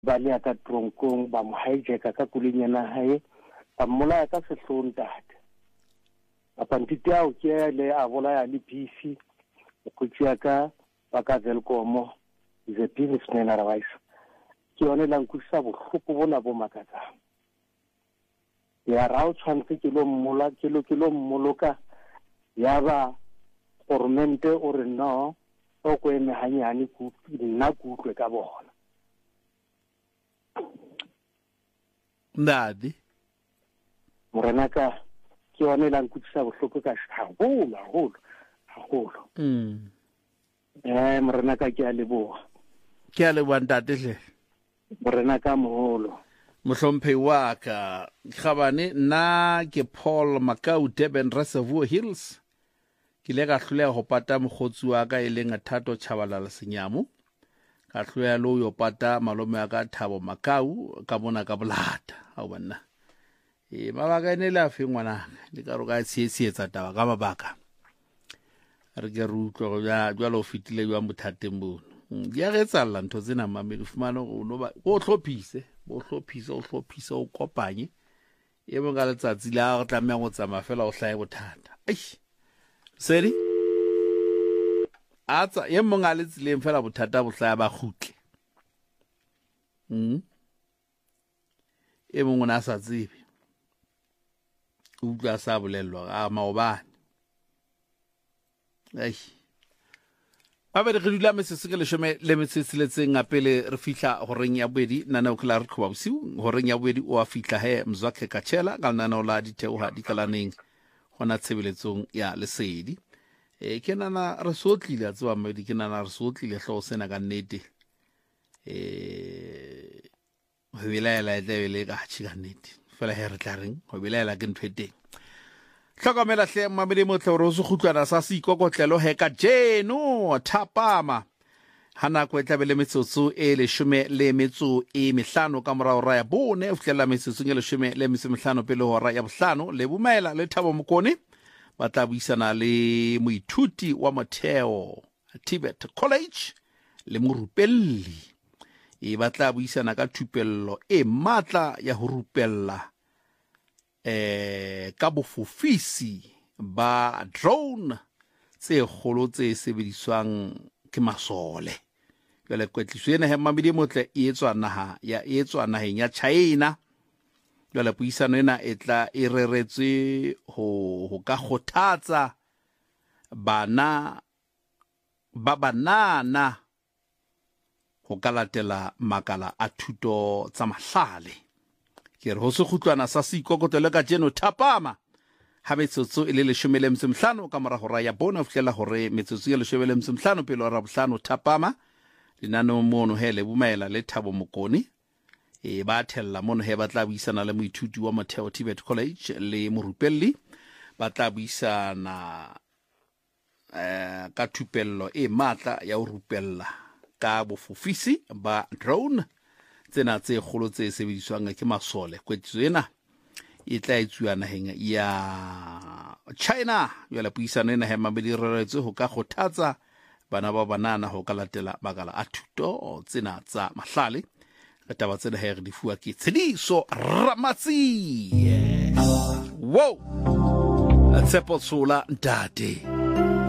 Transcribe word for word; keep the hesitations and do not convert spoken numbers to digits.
ba le ka tronkong ba mo hijack ka kulinyana hae ba mola ka sehlong tate apa ntite ao ke le a bola ya le pisi go tšea ka ba ka Velkomo is a businessman otherwise ke yone la nkutlisa bohloko bona bo makatsang ya rao tshwantse ke lo mmola ke lo ke lo mmoloka ya ba formente o re no o ko eme hanyane ku nna ku utlwe ka bona ndadi morena ka ke yone la nkutlisa bohloko ka haholo haholo haholo mm eh morena ka ke a leboha ke a leboha ntate hle morena ka moholo mohlomphehi wa ka kgabane nna ke Paul Makau Durban Reservoir Hills ke le ka hloleha go pata mogotsi wa ka e leng Thato Chabalala Senyamo ka hloleha lo yo pata malome ya ka Thabo Makau ka bona ka bolata ha bona e mabaka ene la fe ngwana le ka ro ka tshietsa taba ka mabaka re ke re utlwa go ya jwa lo fitile jwa mothateng bono ya ge tsalla ntho tsena mamedi fumana go no ba go tlhophise bo tlhophise o tlhophise o kopanye e mo ga letsatsi la go tlamea go tsama fela o hlae bothata ai seri atsa ye mo ga letsileng fela bothata bo hlaya ba khutle mm e mo ngwana sa tsebe utlwa sa bolelwa a maobane ai ba be re dula metsese ke leshome le metsese le tseng a pele re fihla go reng ya bobedi nana o kla re khoba bosiu go reng ya bobedi o a fihla he Mzwakhe Katshela ka nana o la ditheoha dikalaneng gona tshebeletsong ya lesedi e ke nana re sotlile a tswa mmedi ke nana re sotlile hlo sena ka nnete e ho bilaela e tla ka tshika nnete fela he re tla reng ho bilaela ke ntweteng hlokomela hle mamedi motle re se khutlwana sa se ikokotlelo he ka jeno thapama hana ko tla bele metsotso e le shome le metso e mehlano ka mora ora ya bone o fihlela metsotso e le shome le metso mehlano pele hora ya bohlano le bumaela le Thabo Mokone ba tla buisana le moithuti wa motheo Tibet College le morupelli e ba tla buisana ka thupello e matla ya ho rupella eh ka bofofisi ba drone tse kgolo tse sebediswang ke masole jale kwetliso ena he mamedi motle e etswa naha ya e etswa naheng ya China jale puisano ena e tla e reretswe ho ho ka kgothatsa bana ba banana ho kalatela makala a thuto tsa mahlale ke re ho se khutlwana sa se ikokotelo ka jeno thapama ha metsotso e le leshome le metso mehlano ka mora hora ya bona o fihlela hore metsotso e leshome le metso mehlano pele hora bohlano thapama linano mono hele bumaela le Thabo Mokone e ba thella mono he ba tla buisana le moithuti wa motheo Tibet College le morupelli ba tla buisana eh ka thupello e matla ya ho rupella ka bofofisi ba drone tsena tse kgolo tse sebediswang ke masole kwetliso ena e tla etsuwa naheng ya China ya la puisano ena he mabedi reretswe ho ka kgothatsa bana ba banana ho ka latela bakala a thuto tsena tsa mahlale ka taba tsena he re di fuwa ke Tshediso Ramatsi wow Tshepo Tsola ntate